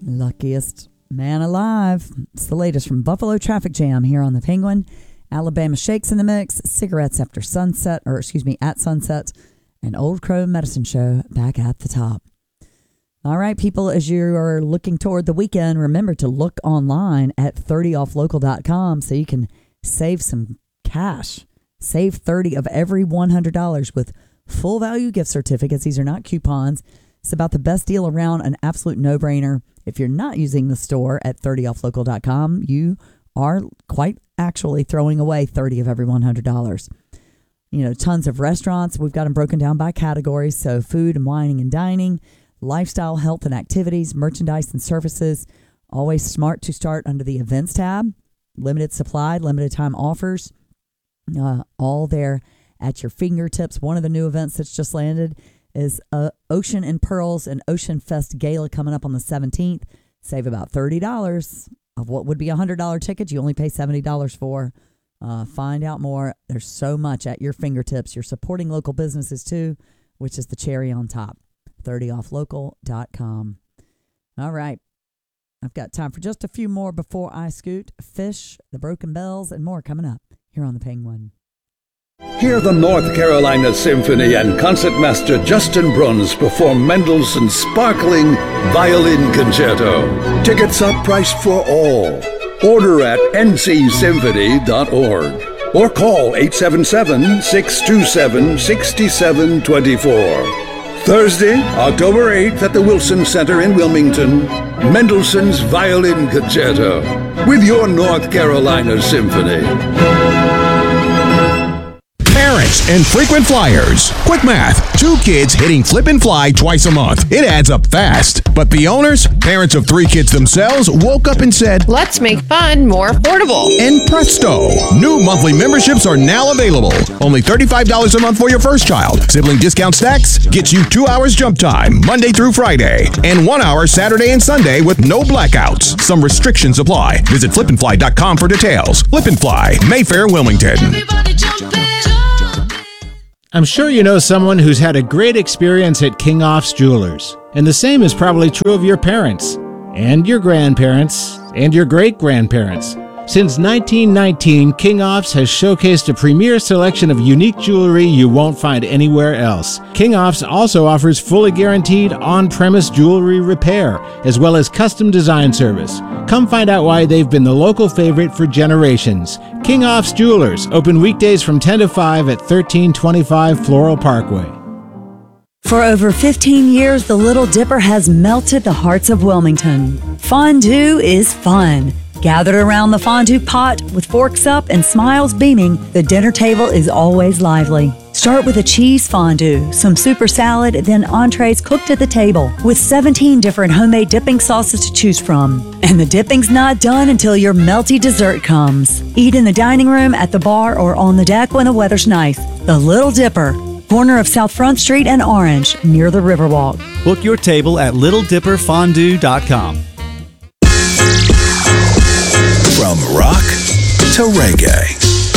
Luckiest man alive. It's the latest from Buffalo Traffic Jam here on the Penguin. Alabama Shakes in the mix, Cigarettes After Sunset, at Sunset, and Old Crow Medicine Show back at the top. All right, people, as you are looking toward the weekend, remember to look online at 30offlocal.com so you can save some cash. Save 30 of every $100 with full value gift certificates. These are not coupons. It's about the best deal around, an absolute no-brainer. If you're not using the store at 30offlocal.com, you are quite actually throwing away 30 of every $100. You know, tons of restaurants. We've got them broken down by categories. So food and wining and dining, lifestyle, health and activities, merchandise and services. Always smart to start under the events tab. Limited supply, limited time offers. All there at your fingertips. One of the new events that's just landed is Ocean and Pearls and Ocean Fest Gala coming up on the 17th. Save about $30 of what would be a $100 ticket. You only pay $70 for. Find out more. There's so much at your fingertips. You're supporting local businesses too, which is the cherry on top. 30offlocal.com. All right. I've got time for just a few more before I scoot. Fish, the Broken Bells, and more coming up here on the Penguin. Hear the North Carolina Symphony and concertmaster Justin Bruns perform Mendelssohn's sparkling Violin Concerto. Tickets are priced for all. Order at ncsymphony.org or call 877-627-6724. Thursday, October 8th at the Wilson Center in Wilmington, Mendelssohn's Violin Concerto with your North Carolina Symphony. Parents and frequent flyers. Quick math. 2 kids hitting flip and fly twice a month. It adds up fast. But the owners, parents of 3 kids themselves, woke up and said, let's make fun more affordable. And presto, new monthly memberships are now available. Only $35 a month for your first child. Sibling discount stacks gets you 2 hours jump time, Monday through Friday. And 1 hour Saturday and Sunday with no blackouts. Some restrictions apply. Visit flipandfly.com for details. Flip and Fly, Mayfair, Wilmington. Everybody jump in. I'm sure you know someone who's had a great experience at King Off's Jewelers. And the same is probably true of your parents, and your grandparents, and your great-grandparents. Since 1919, King Off's has showcased a premier selection of unique jewelry you won't find anywhere else. King Off's also offers fully guaranteed on-premise jewelry repair, as well as custom design service. Come find out why they've been the local favorite for generations. King Off's Jewelers, open weekdays from 10 to 5 at 1325 Floral Parkway. For over 15 years, the Little Dipper has melted the hearts of Wilmington. Fondue is fun. Gathered around the fondue pot with forks up and smiles beaming, the dinner table is always lively. Start with a cheese fondue, some super salad, then entrees cooked at the table with 17 different homemade dipping sauces to choose from. And the dipping's not done until your melty dessert comes. Eat in the dining room, at the bar, or on the deck when the weather's nice. The Little Dipper, corner of South Front Street and Orange, near the Riverwalk. Book your table at littledipperfondue.com. From rock to reggae.